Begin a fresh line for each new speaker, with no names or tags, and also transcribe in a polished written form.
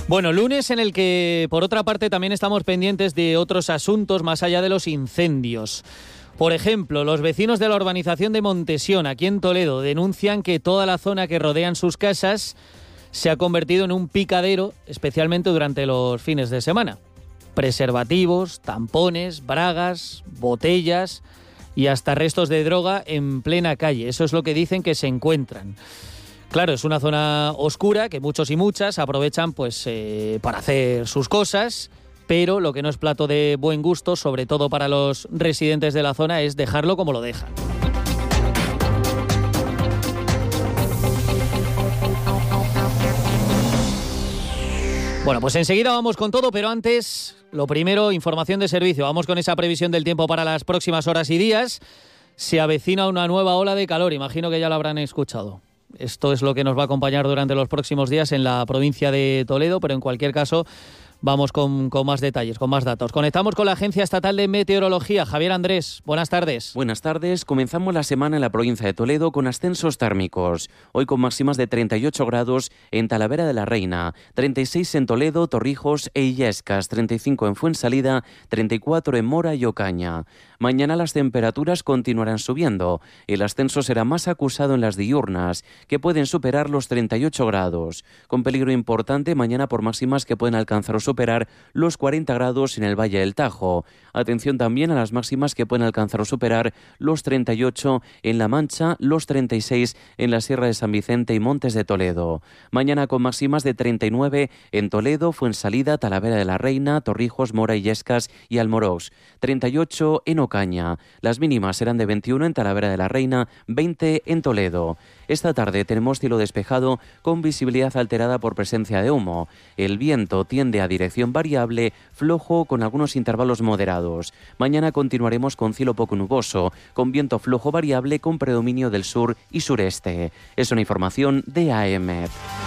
Bueno, lunes en el que, por otra parte, también estamos pendientes de otros asuntos más allá de los incendios. Por ejemplo, los vecinos de la urbanización de Montesión, aquí en Toledo, denuncian que toda la zona que rodean sus casas se ha convertido en un picadero, especialmente durante los fines de semana. Preservativos, tampones, bragas, botellas y hasta restos de droga en plena calle. Eso es lo que dicen que se encuentran. Claro, es una zona oscura que muchos y muchas aprovechan pues para hacer sus cosas, pero lo que no es plato de buen gusto, sobre todo para los residentes de la zona, es dejarlo como lo dejan. Bueno, pues enseguida vamos con todo, pero antes, lo primero, información de servicio. Vamos con esa previsión del tiempo para las próximas horas y días. Se avecina una nueva ola de calor, imagino que ya lo habrán escuchado. Esto es lo que nos va a acompañar durante los próximos días en la provincia de Toledo, pero en cualquier caso vamos con más detalles, con más datos. Conectamos con la Agencia Estatal de Meteorología. Javier Andrés, buenas tardes.
Buenas tardes. Comenzamos la semana en la provincia de Toledo con ascensos térmicos. Hoy con máximas de 38 grados en Talavera de la Reina, 36 en Toledo, Torrijos e Illescas, 35 en Fuensalida, 34 en Mora y Ocaña. Mañana las temperaturas continuarán subiendo. El ascenso será más acusado en las diurnas, que pueden superar los 38 grados. Con peligro importante mañana por máximas que pueden alcanzar o superar los 40 grados en el Valle del Tajo. Atención también a las máximas que pueden alcanzar o superar los 38 en La Mancha, los 36 en la Sierra de San Vicente y Montes de Toledo. Mañana con máximas de 39 en Toledo, Fuensalida, Talavera de la Reina, Torrijos, Mora, Illescas y Almorox. 38 en Ocaña. Las mínimas serán de 21 en Talavera de la Reina, 20 en Toledo. Esta tarde tenemos cielo despejado con visibilidad alterada por presencia de humo. El viento tiende a dirección variable, flojo con algunos intervalos moderados. Mañana continuaremos con cielo poco nuboso, con viento flojo variable con predominio del sur y sureste. Es una información de AEMET.